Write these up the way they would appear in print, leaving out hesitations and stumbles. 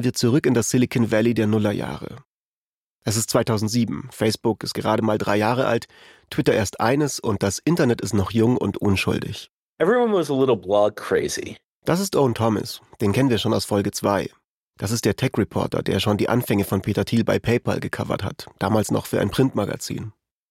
reisen wir zurück in das Silicon Valley der Nullerjahre. Es ist 2007, Facebook ist gerade mal 3 Jahre alt, Twitter erst eines und das Internet ist noch jung und unschuldig. Everyone was a little blog crazy. Das ist Owen Thomas, den kennen wir schon aus Folge 2. Das ist der Tech-Reporter, der schon die Anfänge von Peter Thiel bei PayPal gecovert hat, damals noch für ein Printmagazin.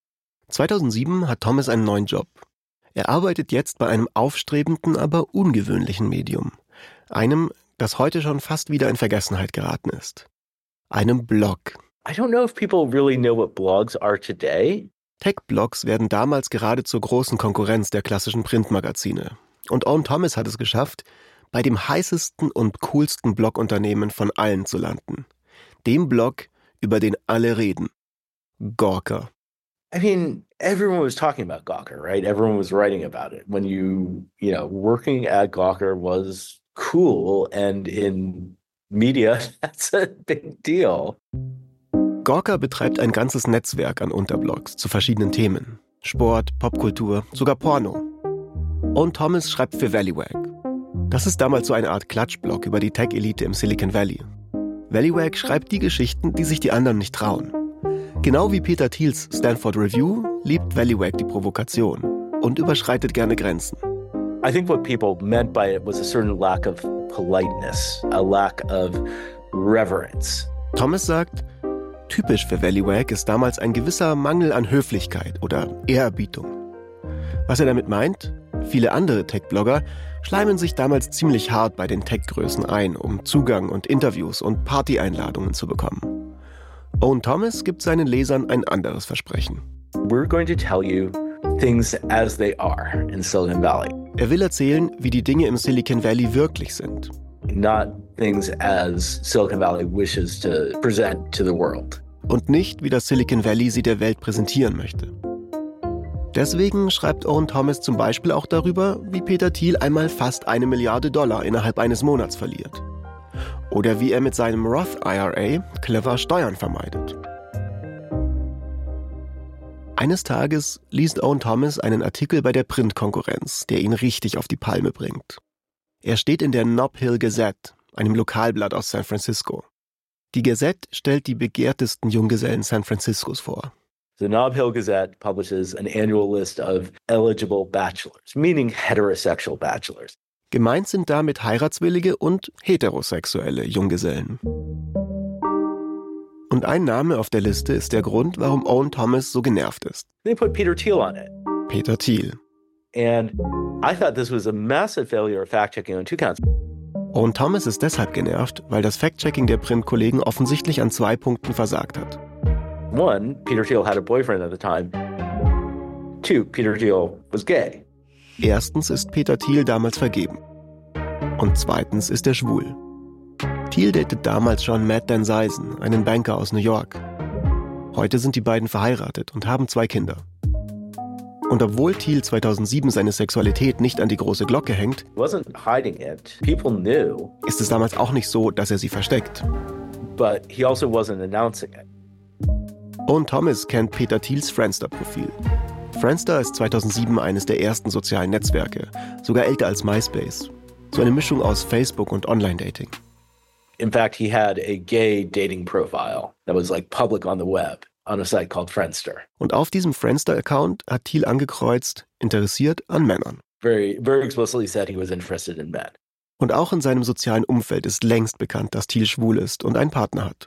2007 hat Thomas einen neuen Job. Er arbeitet jetzt bei einem aufstrebenden, aber ungewöhnlichen Medium. Einem, das heute schon fast wieder in Vergessenheit geraten ist. Einem Blog. I don't know if people really know what blogs are today. Tech-Blogs werden damals gerade zur großen Konkurrenz der klassischen Printmagazine. Und Owen Thomas hat es geschafft, bei dem heißesten und coolsten Blogunternehmen von allen zu landen. Dem Blog, über den alle reden. Gawker. I mean, everyone was talking about Gawker, right? Everyone was writing about it. When working at Gawker was cool, and in media, that's a big deal. Gawker betreibt ein ganzes Netzwerk an Unterblogs zu verschiedenen Themen. Sport, Popkultur, sogar Porno. Owen Thomas schreibt für Valleywag. Das ist damals so eine Art Klatschblog über die Tech-Elite im Silicon Valley. Valleywag schreibt die Geschichten, die sich die anderen nicht trauen. Genau wie Peter Thiels Stanford Review liebt Valleywag die Provokation und überschreitet gerne Grenzen. I think what people meant by it was a certain lack of politeness, a lack of reverence. Thomas sagt, typisch für Valleywag ist damals ein gewisser Mangel an Höflichkeit oder Ehrerbietung. Was er damit meint? Viele andere Tech-Blogger schleimen sich damals ziemlich hart bei den Tech-Größen ein, um Zugang und Interviews und Party-Einladungen zu bekommen. Owen Thomas gibt seinen Lesern ein anderes Versprechen. We're going to tell you things as they are in Silicon Valley. Er will erzählen, wie die Dinge im Silicon Valley wirklich sind. Not things as Silicon Valley wishes to present to the world. Und nicht, wie das Silicon Valley sie der Welt präsentieren möchte. Deswegen schreibt Owen Thomas zum Beispiel auch darüber, wie Peter Thiel einmal fast $1 Milliarde innerhalb eines Monats verliert. Oder wie er mit seinem Roth IRA clever Steuern vermeidet. Eines Tages liest Owen Thomas einen Artikel bei der Printkonkurrenz, der ihn richtig auf die Palme bringt. Er steht in der Nob Hill Gazette, einem Lokalblatt aus San Francisco. Die Gazette stellt die begehrtesten Junggesellen San Franciscos vor. The Nob Hill Gazette publishes an annual list of eligible bachelors, meaning heterosexual bachelors. Gemeint sind damit heiratswillige und heterosexuelle Junggesellen. Und ein Name auf der Liste ist der Grund, warum Owen Thomas so genervt ist. They put Peter Thiel on it. Peter Thiel. And I thought this was a massive failure of fact-checking on 2 counts. Owen Thomas ist deshalb genervt, weil das Fact-Checking der Printkollegen offensichtlich an 2 Punkten versagt hat. 1, Peter Thiel had a boyfriend at the time. 2, Peter Thiel was gay. Erstens ist Peter Thiel damals vergeben. Und zweitens ist er schwul. Thiel datet damals schon Matt Danzeisen, einen Banker aus New York. Heute sind die beiden verheiratet und haben 2 Kinder. Und obwohl Thiel 2007 seine Sexualität nicht an die große Glocke hängt, Wasn't hiding it. People knew. Ist es damals auch nicht so, dass er sie versteckt. But he also wasn't announcing it. Owen Thomas kennt Peter Thiels Friendster-Profil. Friendster ist 2007 eines der ersten sozialen Netzwerke, sogar älter als MySpace. So eine Mischung aus Facebook und Online-Dating. In fact, he had a gay dating profile that was like public on the web on a site called Friendster. Und auf diesem Friendster-Account hat Thiel angekreuzt, interessiert an Männern. Very, very explicitly said he was interested in men. Und auch in seinem sozialen Umfeld ist längst bekannt, dass Thiel schwul ist und einen Partner hat.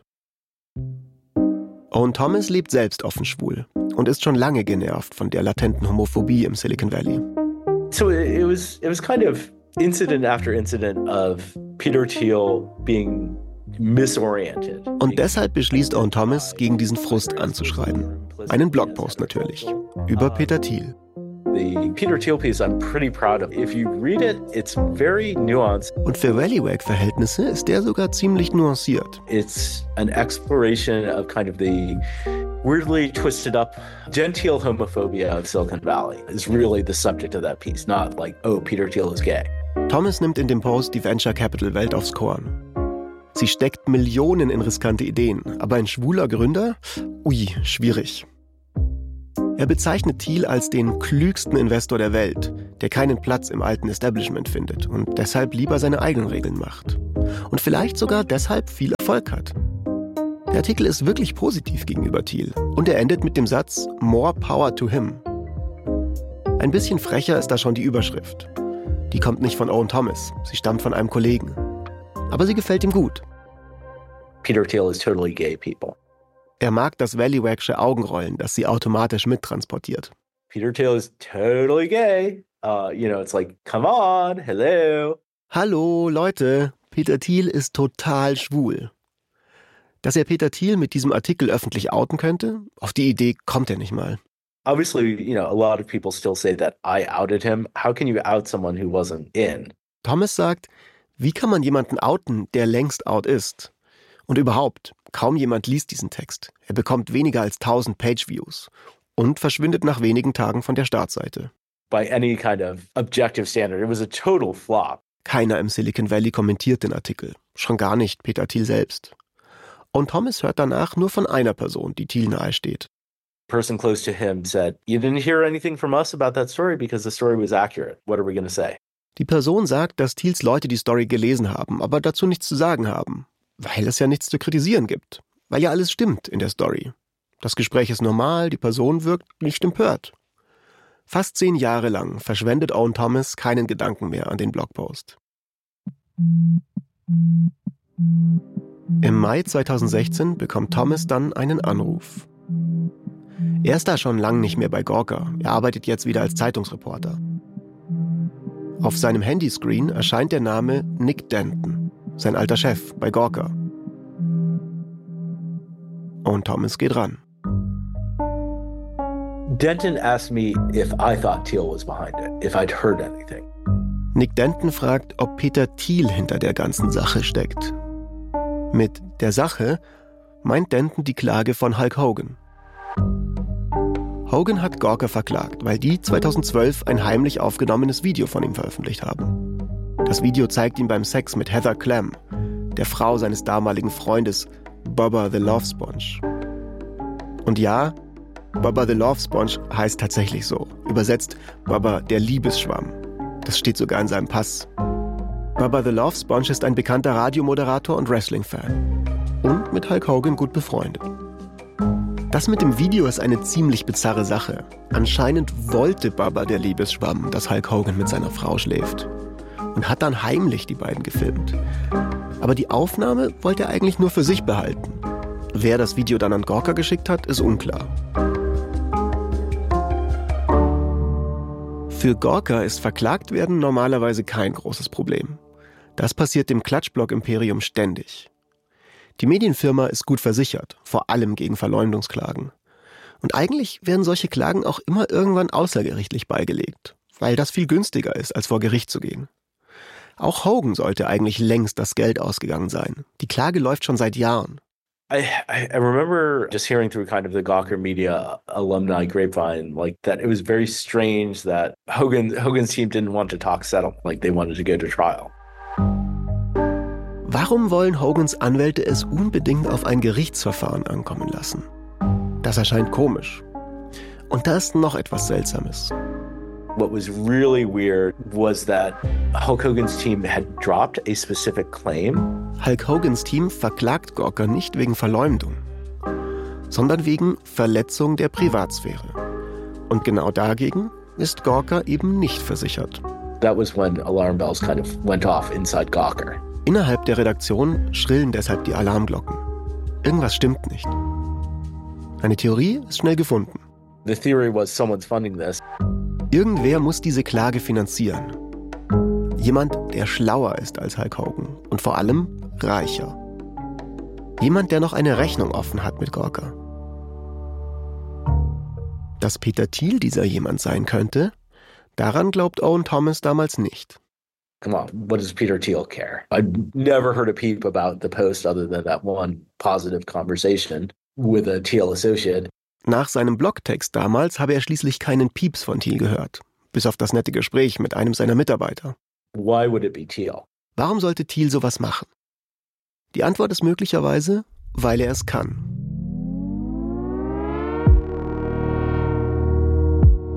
Owen Thomas lebt selbst offen schwul und ist schon lange genervt von der latenten Homophobie im Silicon Valley. So it was kind of incident after incident of Peter Thiel being misoriented. Und deshalb beschließt Owen Thomas, gegen diesen Frust anzuschreiben. Einen Blogpost natürlich, über Peter Thiel. The Peter Thiel piece I'm pretty proud of. If you read it, it's very nuanced. Und für Valleywag-Verhältnisse ist der sogar ziemlich nuanciert. It's an exploration of kind of the weirdly twisted up genteel homophobia of Silicon Valley is really the subject of that piece, not like, oh, Peter Thiel is gay. Thomas nimmt in dem Post die Venture Capital Welt aufs Korn. Sie steckt Millionen in riskante Ideen, aber ein schwuler Gründer? Ui, schwierig. Er bezeichnet Thiel als den klügsten Investor der Welt, der keinen Platz im alten Establishment findet und deshalb lieber seine eigenen Regeln macht. und vielleicht sogar deshalb viel Erfolg hat. Der Artikel ist wirklich positiv gegenüber Thiel und er endet mit dem Satz "More power to him". Ein bisschen frecher ist da schon die Überschrift. Die kommt nicht von Owen Thomas, sie stammt von einem Kollegen. Aber sie gefällt ihm gut. Peter Thiel is totally gay, people. Er mag das Vallywagsche Augenrollen, das sie automatisch mittransportiert. Peter Thiel is totally gay. It's like, come on, hello. Hallo, Leute, Peter Thiel ist total schwul. Dass er Peter Thiel mit diesem Artikel öffentlich outen könnte, auf die Idee kommt er nicht mal. Obviously, a lot of people still say that I outed him. How can you out someone who wasn't in? Thomas sagt, wie kann man jemanden outen, der längst out ist? Und überhaupt, kaum jemand liest diesen Text. Er bekommt weniger als 1000 Page-Views und verschwindet nach wenigen Tagen von der Startseite. By any kind of objective standard, it was a total flop. Keiner im Silicon Valley kommentiert den Artikel. Schon gar nicht Peter Thiel selbst. Und Thomas hört danach nur von einer Person, die Thiel nahesteht. Person close to him said, "You didn't hear anything from us about that story because the story was accurate. What are we going to say?" Die Person sagt, dass Thiels Leute die Story gelesen haben, aber dazu nichts zu sagen haben. Weil es ja nichts zu kritisieren gibt. Weil ja alles stimmt in der Story. Das Gespräch ist normal, die Person wirkt nicht empört. Fast 10 Jahre lang verschwendet Owen Thomas keinen Gedanken mehr an den Blogpost. Im Mai 2016 bekommt Thomas dann einen Anruf. Er ist da schon lange nicht mehr bei Gawker. Er arbeitet jetzt wieder als Zeitungsreporter. Auf seinem Handyscreen erscheint der Name Nick Denton, sein alter Chef bei Gawker. Und Thomas geht ran. Denton asked me if I thought Thiel was behind it, if I'd heard anything. Nick Denton fragt, ob Peter Thiel hinter der ganzen Sache steckt. Mit der Sache meint Denton die Klage von Hulk Hogan. Hogan hat Gawker verklagt, weil die 2012 ein heimlich aufgenommenes Video von ihm veröffentlicht haben. Das Video zeigt ihn beim Sex mit Heather Clem, der Frau seines damaligen Freundes Bubba the Love Sponge. Und ja, Bubba the Love Sponge heißt tatsächlich so. Übersetzt Bubba der Liebesschwamm. Das steht sogar in seinem Pass. Bubba the Love Sponge ist ein bekannter Radiomoderator und Wrestling-Fan. Und mit Hulk Hogan gut befreundet. Das mit dem Video ist eine ziemlich bizarre Sache. Anscheinend wollte Bubba der Liebesschwamm, dass Hulk Hogan mit seiner Frau schläft. Und hat dann heimlich die beiden gefilmt. Aber die Aufnahme wollte er eigentlich nur für sich behalten. Wer das Video dann an Gawker geschickt hat, ist unklar. Für Gawker ist verklagt werden normalerweise kein großes Problem. Das passiert dem Klatschblog-Imperium ständig. Die Medienfirma ist gut versichert, vor allem gegen Verleumdungsklagen. Und eigentlich werden solche Klagen auch immer irgendwann außergerichtlich beigelegt, weil das viel günstiger ist, als vor Gericht zu gehen. Auch Hogan sollte eigentlich längst das Geld ausgegangen sein. Die Klage läuft schon seit Jahren. I remember just hearing through kind of the Gawker media alumni grapevine, like that it was very strange that Hogan's team didn't want to talk settle, like they wanted to go to trial. Warum wollen Hogans Anwälte es unbedingt auf ein Gerichtsverfahren ankommen lassen? Das erscheint komisch. Und da ist noch etwas Seltsames. What was really weird was that Hulk Hogan's team had dropped a specific claim. Hulk Hogans Team verklagt Gawker nicht wegen Verleumdung, sondern wegen Verletzung der Privatsphäre. Und genau dagegen ist Gawker eben nicht versichert. That was when alarm bells kind of went off inside Gawker. Innerhalb der Redaktion schrillen deshalb die Alarmglocken. Irgendwas stimmt nicht. Eine Theorie ist schnell gefunden. The theory was someone's funding this. Irgendwer muss diese Klage finanzieren. Jemand, der schlauer ist als Hulk Hogan und vor allem reicher. Jemand, der noch eine Rechnung offen hat mit Gawker. Dass Peter Thiel dieser jemand sein könnte, daran glaubt Owen Thomas damals nicht. Come on, what does Peter Thiel care? I've never heard a peep about the post other than that one positive conversation with a Thiel associate. Nach seinem Blogtext damals habe er schließlich keinen Pieps von Thiel gehört, bis auf das nette Gespräch mit einem seiner Mitarbeiter. Why would it be Thiel? Warum sollte Thiel sowas machen? Die Antwort ist möglicherweise, weil er es kann.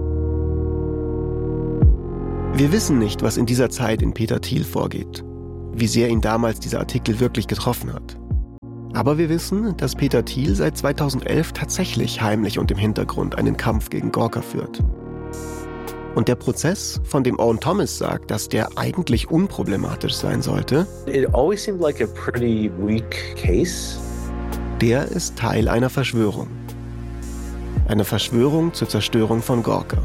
Wir wissen nicht, was in dieser Zeit in Peter Thiel vorgeht. wie sehr ihn damals dieser Artikel wirklich getroffen hat. Aber wir wissen, dass Peter Thiel seit 2011 tatsächlich heimlich und im Hintergrund einen Kampf gegen Gawker führt. Und der Prozess, von dem Owen Thomas sagt, dass der eigentlich unproblematisch sein sollte, It always seemed like a pretty weak case. Der ist Teil einer Verschwörung. Eine Verschwörung zur Zerstörung von Gawker.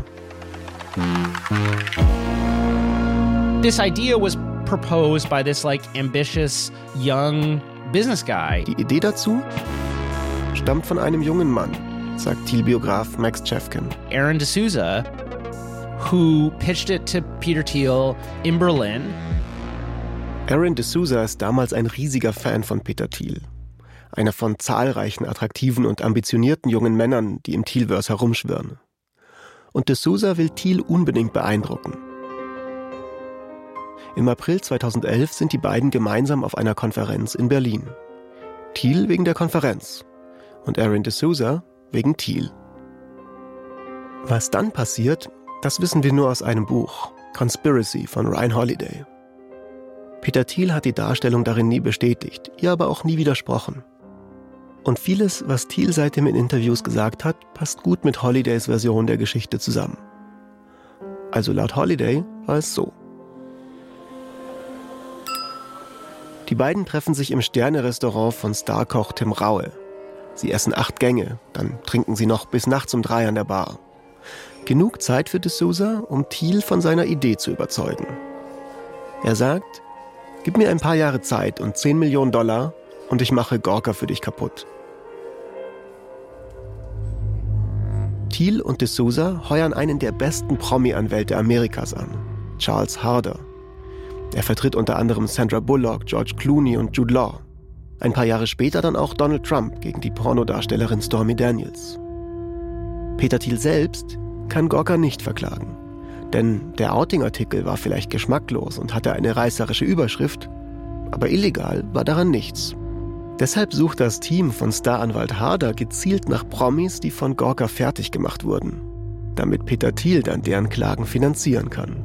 This idea was proposed by this ambitious young business guy. Die Idee dazu stammt von einem jungen Mann, sagt Thiel-Biograf Max Chefkin. Aaron D'Souza, who pitched it to Peter Thiel in Berlin. Aaron D'Souza ist damals ein riesiger Fan von Peter Thiel. Einer von zahlreichen attraktiven und ambitionierten jungen Männern, die im Thielverse herumschwirren. Und D'Souza will Thiel unbedingt beeindrucken. Im April 2011 sind die beiden gemeinsam auf einer Konferenz in Berlin. Thiel wegen der Konferenz und Aaron D'Souza wegen Thiel. Was dann passiert, das wissen wir nur aus einem Buch, Conspiracy von Ryan Holiday. Peter Thiel hat die Darstellung darin nie bestätigt, ihr aber auch nie widersprochen. Und vieles, was Thiel seitdem in Interviews gesagt hat, passt gut mit Holidays Version der Geschichte zusammen. Also laut Holiday war es so. Die beiden treffen sich im Sterne-Restaurant von Starkoch Tim Raue. Sie essen 8 Gänge, dann trinken sie noch bis nachts um 3 an der Bar. Genug Zeit für D'Souza, um Thiel von seiner Idee zu überzeugen. Er sagt, gib mir ein paar Jahre Zeit und $10 Millionen und ich mache Gawker für dich kaputt. Thiel und D'Souza heuern einen der besten Promi-Anwälte Amerikas an, Charles Harder. Er vertritt unter anderem Sandra Bullock, George Clooney und Jude Law. Ein paar Jahre später dann auch Donald Trump gegen die Pornodarstellerin Stormy Daniels. Peter Thiel selbst kann Gawker nicht verklagen. Denn der Outing-Artikel war vielleicht geschmacklos und hatte eine reißerische Überschrift, aber illegal war daran nichts. Deshalb sucht das Team von Staranwalt Harder gezielt nach Promis, die von Gawker fertig gemacht wurden, damit Peter Thiel dann deren Klagen finanzieren kann.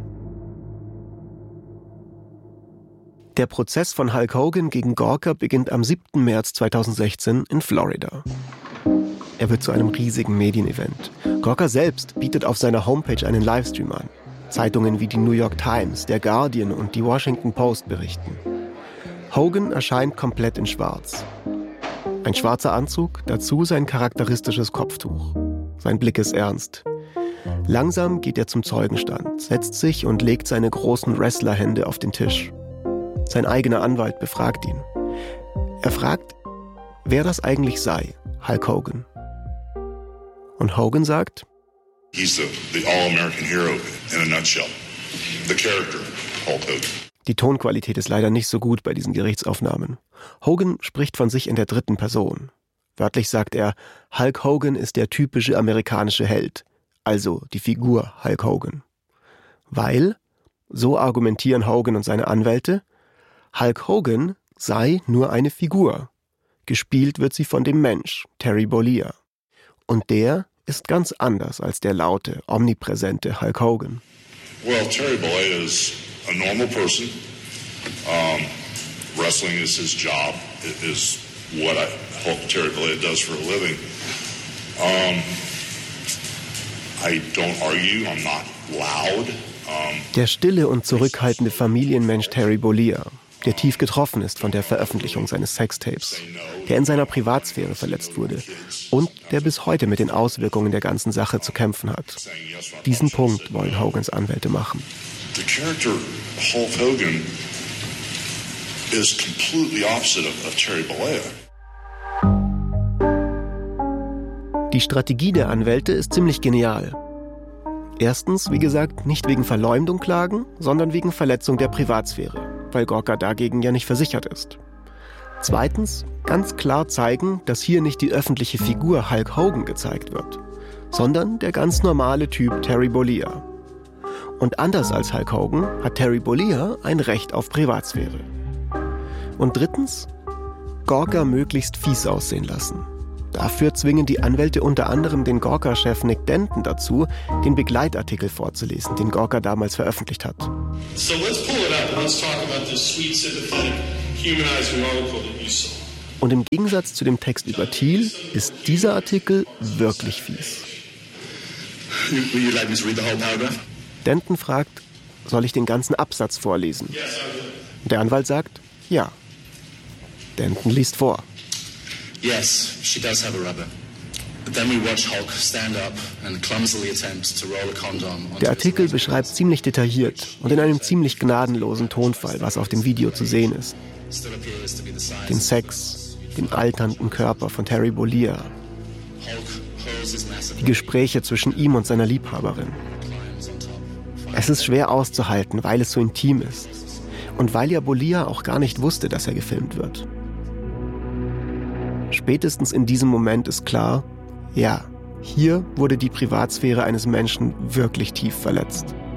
Der Prozess von Hulk Hogan gegen Gawker beginnt am 7. März 2016 in Florida. Er wird zu einem riesigen Medienevent. Gawker selbst bietet auf seiner Homepage einen Livestream an. Zeitungen wie die New York Times, der Guardian und die Washington Post berichten. Hogan erscheint komplett in Schwarz. Ein schwarzer Anzug, dazu sein charakteristisches Kopftuch. Sein Blick ist ernst. Langsam geht er zum Zeugenstand, setzt sich und legt seine großen Wrestlerhände auf den Tisch. Sein eigener Anwalt befragt ihn. Er fragt, wer das eigentlich sei, Hulk Hogan. Und Hogan sagt, He's the all-American hero in a nutshell. The character, Hulk Hogan. Die Tonqualität ist leider nicht so gut bei diesen Gerichtsaufnahmen. Hogan spricht von sich in der 3. Person. Wörtlich sagt er, Hulk Hogan ist der typische amerikanische Held, also die Figur Hulk Hogan. Weil, so argumentieren Hogan und seine Anwälte, Hulk Hogan sei nur eine Figur. Gespielt wird sie von dem Mensch, Terry Bollea. Und der ist ganz anders als der laute, omnipräsente Hulk Hogan. Well, Terry Bollea is a normal person. Wrestling is his job. It is what Terry Bollea does for a living. I don't argue. I'm not loud. Der stille und zurückhaltende Familienmensch Terry Bollea, der tief getroffen ist von der Veröffentlichung seines Sextapes, der in seiner Privatsphäre verletzt wurde und der bis heute mit den Auswirkungen der ganzen Sache zu kämpfen hat. Diesen Punkt wollen Hogans Anwälte machen. The character Hulk Hogan is completely opposite of Terry Bollea. Die Strategie der Anwälte ist ziemlich genial. Erstens, wie gesagt, nicht wegen Verleumdung klagen, sondern wegen Verletzung der Privatsphäre, weil Gawker dagegen ja nicht versichert ist. Zweitens, ganz klar zeigen, dass hier nicht die öffentliche Figur Hulk Hogan gezeigt wird, sondern der ganz normale Typ Terry Bollea. Und anders als Hulk Hogan hat Terry Bollea ein Recht auf Privatsphäre. Und drittens, Gawker möglichst fies aussehen lassen, Dafür zwingen die Anwälte unter anderem den Gawker-Chef Nick Denton dazu, den Begleitartikel vorzulesen, den Gawker damals veröffentlicht hat. So let's pull it up and let's talk about this sweet, sympathetic, humanizing article that you saw. Und im Gegensatz zu dem Text über Thiel ist dieser Artikel wirklich fies. Would you like me to read the whole paragraph? Denton fragt, soll ich den ganzen Absatz vorlesen? Yes, I will. Der Anwalt sagt, ja. Denton liest vor. Yes, she does have a rubber. But then we watch Hulk stand up and clumsily attempt to roll a condom onto Der his Artikel left beschreibt ziemlich detailliert und in einem ziemlich gnadenlosen Tonfall, was auf dem Video zu sehen ist. still appears to be the size Den of Sex, den alternden Körper von Terry Bollea, Hulk hurls his massive die Gespräche zwischen ihm und seiner Liebhaberin. climbs on top. Es ist schwer auszuhalten, weil es so intim ist. Und weil ja Bollea auch gar nicht wusste, dass er gefilmt wird. Spätestens in diesem Moment ist klar, ja, hier wurde die Privatsphäre eines Menschen wirklich tief verletzt.